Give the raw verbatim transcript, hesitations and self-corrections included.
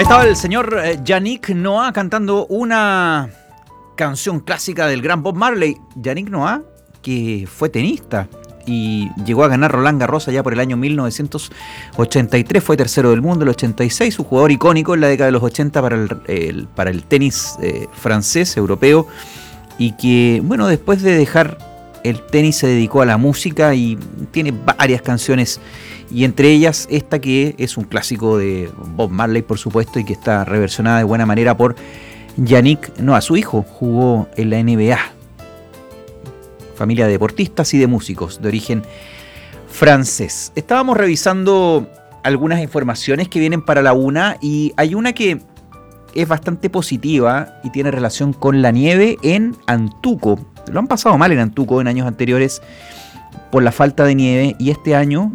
Ahí estaba el señor eh, Yannick Noah cantando una canción clásica del gran Bob Marley. Yannick Noah, que fue tenista y llegó a ganar Roland Garros allá por el año mil novecientos ochenta y tres, fue tercero del mundo en el ochenta y seis, un jugador icónico en la década de los ochenta para el, el, para el tenis eh, francés, europeo, y que, bueno, después de dejar el tenis se dedicó a la música y tiene varias canciones, y entre ellas esta que es un clásico de Bob Marley, por supuesto, y que está reversionada de buena manera por Yannick Noah. Su hijo jugó en la N B A. Familia de deportistas y de músicos de origen francés. Estábamos revisando algunas informaciones que vienen para la una y hay una que es bastante positiva y tiene relación con la nieve en Antuco. Lo han pasado mal en Antuco en años anteriores por la falta de nieve, y este año